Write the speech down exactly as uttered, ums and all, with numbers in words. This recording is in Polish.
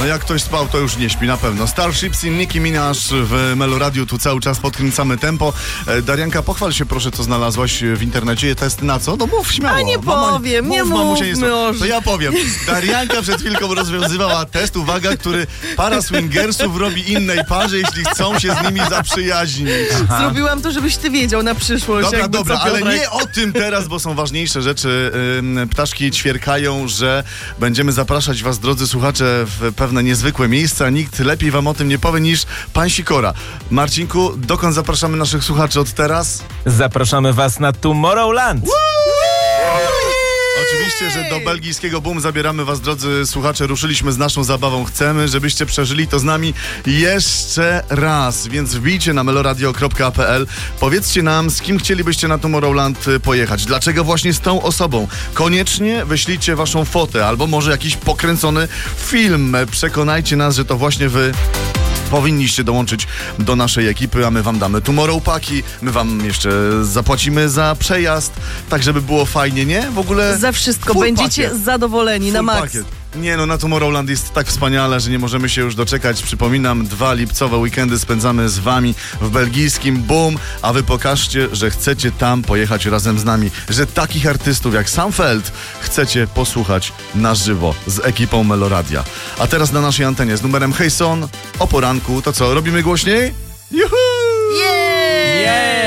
no jak ktoś spał, to już nie śpi na pewno. Starships i Nicki Minaj w Meloradiu, tu cały czas podkręcamy tempo. E, Darianka, pochwal się proszę, co znalazłaś w internecie. Test na co? No mów śmiało. A nie Mama, powiem, nie mów, mamusia, mówmy o... To ja powiem. Darianka przed chwilką rozwiązywała test, uwaga, który para swingersów robi innej parze, jeśli chcą się z nimi zaprzyjaźnić. Aha. Zrobiłam to, żebyś ty wiedział na przyszłość. Dobra, jakby dobra, co, ale Piotrek. nie o tym teraz, bo są ważniejsze rzeczy. Ym, Ptaszki ćwierkają, że będziemy zapraszać was, drodzy słuchacze, w pewne niezwykłe miejsca. Nikt lepiej wam o tym nie powie niż pan Sikora. Marcinku, dokąd zapraszamy naszych słuchaczy od teraz? Zapraszamy was na Tomorrowland. Oczywiście, że do belgijskiego Boom zabieramy was, drodzy słuchacze. Ruszyliśmy z naszą zabawą. Chcemy, żebyście przeżyli to z nami jeszcze raz. Więc wbijcie na meloradio kropka p l. Powiedzcie nam, z kim chcielibyście na Tomorrowland pojechać. Dlaczego właśnie z tą osobą? Koniecznie wyślijcie waszą fotę albo może jakiś pokręcony film. Przekonajcie nas, że to właśnie wy powinniście dołączyć do naszej ekipy, a my wam damy Tomorrow Paki, my wam jeszcze zapłacimy za przejazd, tak żeby było fajnie, nie? W ogóle za wszystko full będziecie pakiet. zadowoleni Full na maks. pakiet. Nie no, na Tomorrowland jest tak wspaniale, że nie możemy się już doczekać. Przypominam, dwa lipcowe weekendy spędzamy z wami w belgijskim Boom, a wy pokażcie, że chcecie tam pojechać razem z nami, że takich artystów jak Sam Feld chcecie posłuchać na żywo z ekipą Meloradia. A teraz na naszej antenie z numerem Hejson o poranku, to co, robimy głośniej? Juhu! Yeah! Yeah!